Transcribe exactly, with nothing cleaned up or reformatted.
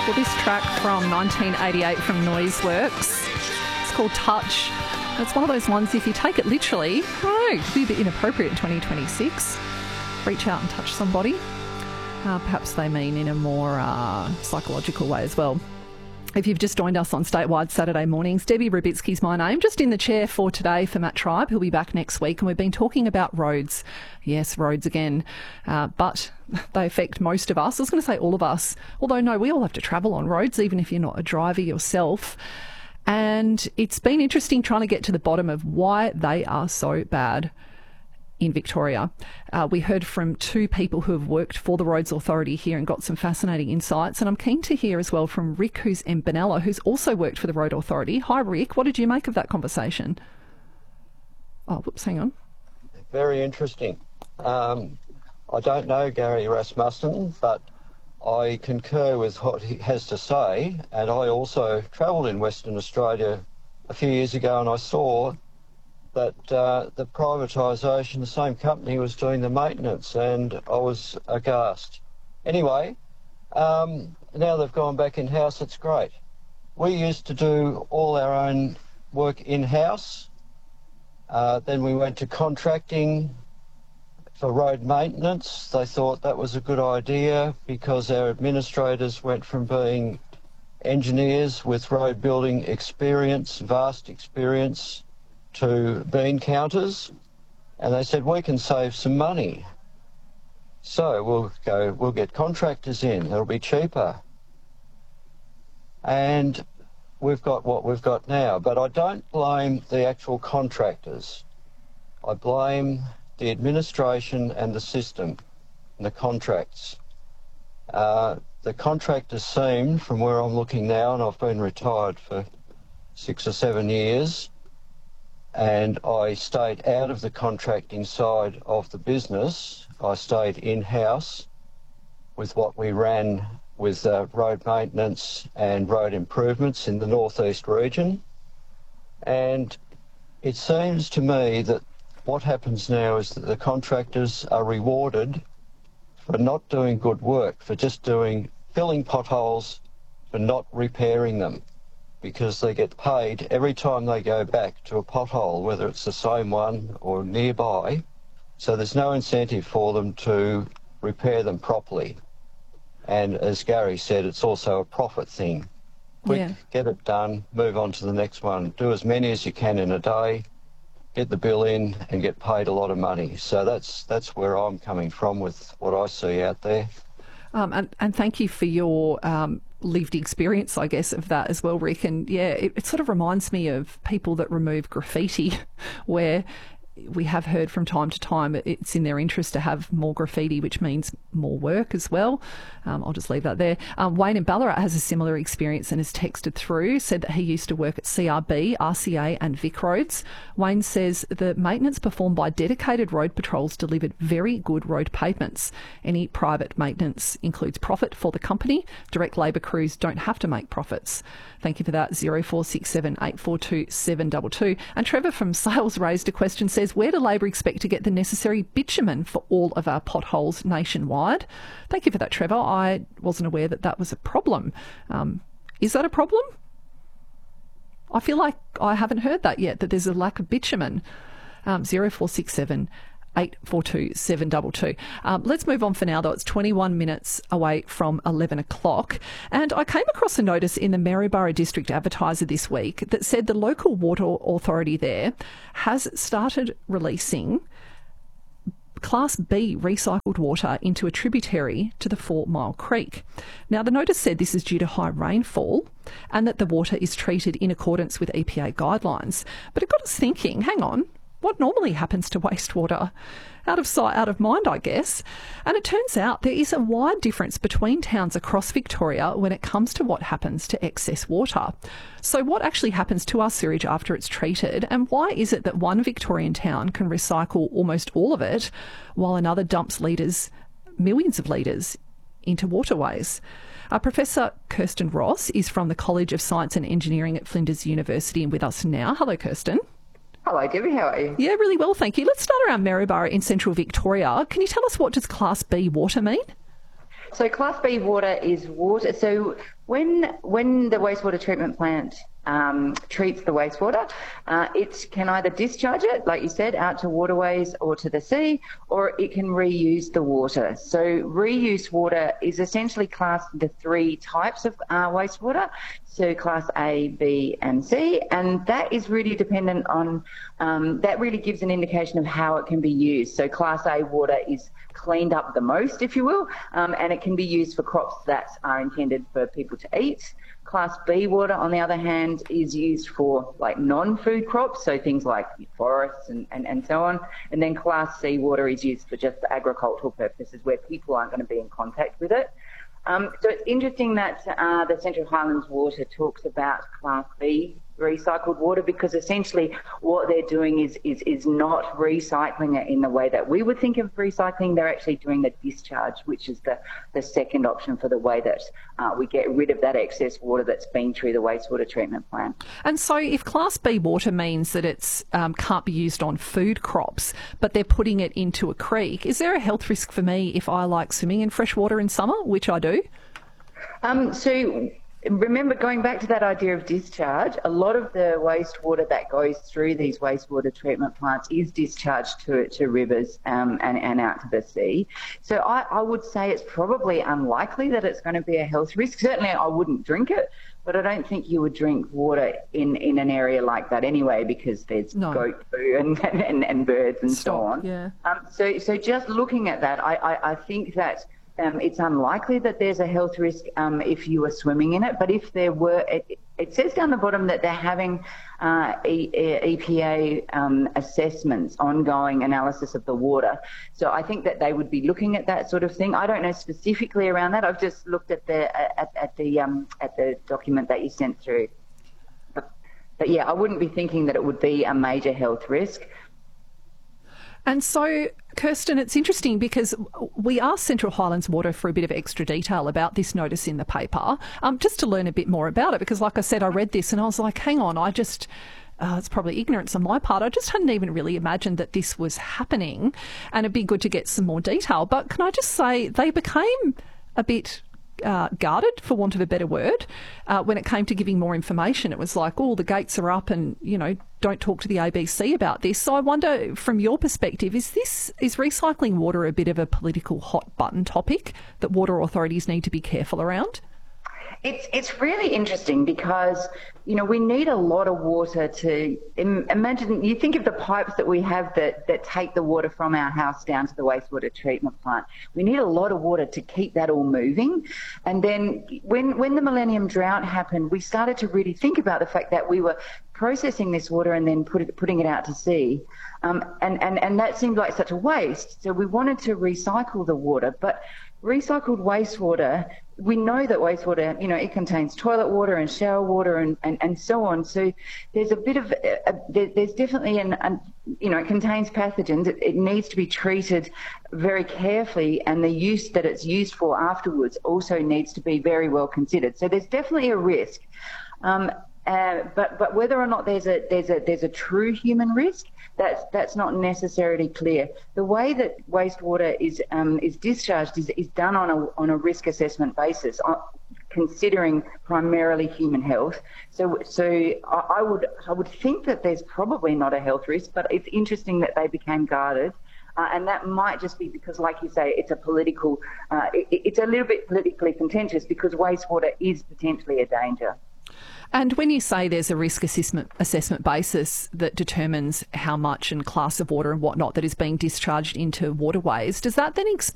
Well, this track from nineteen eighty-eight from Noiseworks, it's called Touch. It's one of those ones, if you take it literally, I don't know, it could be a bit inappropriate in twenty twenty-six. Reach out and touch somebody. Uh, perhaps they mean in a more uh, psychological way as well. If you've just joined us on Statewide Saturday mornings, Debbie Rubitsky's my name, just in the chair for today for Matt Tribe, who'll be back next week, and we've been talking about roads. Yes, roads again, uh, but they affect most of us. I was going to say all of us, although no, we all have to travel on roads, even if you're not a driver yourself. And it's been interesting trying to get to the bottom of why they are so bad in Victoria. Uh, we heard from two people who have worked for the Roads Authority here and got some fascinating insights. And I'm keen to hear as well from Rick, who's in Benalla, who's also worked for the Road Authority. Hi, Rick. What did you make of that conversation? Oh, whoops, hang on. Very interesting. Um, I don't know Gary Rasmussen, but I concur with what he has to say. And I also travelled in Western Australia a few years ago, and I saw that uh, the privatisation, the same company was doing the maintenance, and I was aghast. Anyway, um, now they've gone back in-house, it's great. We used to do all our own work in-house. Uh, then we went to contracting for road maintenance. They thought that was a good idea because our administrators went from being engineers with road building experience, vast experience, to bean counters, and they said we can save some money, so we'll go we'll get contractors in, it'll be cheaper. And we've got what we've got now. But I don't blame the actual contractors, I blame the administration and the system and the contracts. Uh, the contractors seem, from where I'm looking now, and I've been retired for six or seven years, and I stayed out of the contracting side of the business. I stayed in-house with what we ran with uh, road maintenance and road improvements in the northeast region. And it seems to me that what happens now is that the contractors are rewarded for not doing good work, for just doing filling potholes, for not repairing them, because they get paid every time they go back to a pothole, whether it's the same one or nearby. So there's no incentive for them to repair them properly. And as Gary said, it's also a profit thing. Quick, yeah. Get it done, move on to the next one. Do as many as you can in a day, get the bill in and get paid a lot of money. So that's that's where I'm coming from with what I see out there. Um, and, and thank you for your um, lived experience, I guess, of that as well, Rick. And yeah, it, it sort of reminds me of people that remove graffiti, where we have heard from time to time it's in their interest to have more graffiti, which means more work as well. Um, I'll just leave that there. Um, Wayne in Ballarat has a similar experience and has texted through, said that he used to work at C R B, R C A and Vic Roads. Wayne says the maintenance performed by dedicated road patrols delivered very good road pavements. Any private maintenance includes profit for the company. Direct labour crews don't have to make profits. Thank you for that. zero four six seven eight four two seven two two. And Trevor from Sales raised a question, says, where do Labor expect to get the necessary bitumen for all of our potholes nationwide? Thank you for that, Trevor. I wasn't aware that that was a problem. Um, is that a problem? I feel like I haven't heard that yet, that there's a lack of bitumen. Um, zero four six seven eight four two seven two two. Um, let's move on for now, though. It's twenty-one minutes away from eleven o'clock. And I came across a notice in the Maryborough District Advertiser this week that said the local water authority there has started releasing Class B recycled water into a tributary to the Four Mile Creek. Now, the notice said this is due to high rainfall and that the water is treated in accordance with E P A guidelines. But it got us thinking, hang on, what normally happens to wastewater? Out of sight, out of mind, I guess. And it turns out there is a wide difference between towns across Victoria when it comes to what happens to excess water. So what actually happens to our sewage after it's treated, and why is it that one Victorian town can recycle almost all of it while another dumps litres, millions of litres, into waterways? Uh, Professor Kirsten Ross is from the College of Science and Engineering at Flinders University and with us now. Hello, Kirsten. Hello, Debbie. How are you? Yeah, really well, thank you. Let's start around Maryborough in central Victoria. Can you tell us, what does Class B water mean? So Class B water is water. So When when the wastewater treatment plant um, treats the wastewater, uh, it can either discharge it, like you said, out to waterways or to the sea, or it can reuse the water. So reuse water is essentially classed into three types of uh, wastewater. So class A, B and C, and that is really dependent on, um, that really gives an indication of how it can be used. So class A water is cleaned up the most, if you will, um, and it can be used for crops that are intended for people to eat. Class B water, on the other hand, is used for like non-food crops, so things like forests and, and, and so on. And then Class C water is used for just agricultural purposes where people aren't going to be in contact with it. Um, so it's interesting that uh, the Central Highlands Water talks about Class B recycled water, because essentially what they're doing is, is, is not recycling it in the way that we would think of recycling. They're actually doing the discharge, which is the, the second option for the way that uh, we get rid of that excess water that's been through the wastewater treatment plant. And so if Class B water means that it um, can't be used on food crops, but they're putting it into a creek, is there a health risk for me if I like swimming in fresh water in summer, which I do? Um, so remember, going back to that idea of discharge, a lot of the wastewater that goes through these wastewater treatment plants is discharged to, to rivers um, and, and out to the sea. So I, I would say it's probably unlikely that it's going to be a health risk. Certainly I wouldn't drink it, but I don't think you would drink water in, in an area like that anyway, because there's no. goat poo and, and, and birds and Stop, so on. Yeah. Um, so, so just looking at that, I, I, I think that Um, it's unlikely that there's a health risk um, if you were swimming in it, but if there were, it, it says down the bottom that they're having uh, e, E P A um, assessments, ongoing analysis of the water. So I think that they would be looking at that sort of thing. I don't know specifically around that. I've just looked at the at, at the um, at the document that you sent through. But, but yeah, I wouldn't be thinking that it would be a major health risk. And so, Kirsten, it's interesting because we asked Central Highlands Water for a bit of extra detail about this notice in the paper, um, just to learn a bit more about it, because like I said, I read this and I was like, hang on, I just, uh, it's probably ignorance on my part. I just hadn't even really imagined that this was happening, and it'd be good to get some more detail. But can I just say, they became a bit Uh, guarded, for want of a better word, uh, when it came to giving more information. It was like, oh, the gates are up and, you know, don't talk to the A B C about this. So I wonder, from your perspective, is this, is recycling water a bit of a political hot button topic that water authorities need to be careful around? It's it's really interesting because, you know, we need a lot of water to im- imagine. You think of the pipes that we have that, that take the water from our house down to the wastewater treatment plant. We need a lot of water to keep that all moving. And then when when the Millennium Drought happened, we started to really think about the fact that we were processing this water and then put it, putting it out to sea. Um, and, and, and that seemed like such a waste. So we wanted to recycle the water. But recycled wastewater, we know that wastewater, you know, it contains toilet water and shower water and, and, and so on. So there's a bit of, a, there, there's definitely an, an, you know, it contains pathogens. It, it needs to be treated very carefully, and the use that it's used for afterwards also needs to be very well considered. So there's definitely a risk. Um, uh, but but whether or not there's a there's a there's a true human risk, that's that's not necessarily clear. The way that wastewater is um, is discharged is is done on a on a risk assessment basis, uh, considering primarily human health. So so I, I would I would think that there's probably not a health risk, but it's interesting that they became guarded. Uh, and that might just be because, like you say, it's a political, uh, it, it's a little bit politically contentious because wastewater is potentially a danger. And when you say there's a risk assessment assessment basis that determines how much and class of water and whatnot that is being discharged into waterways, does that then explain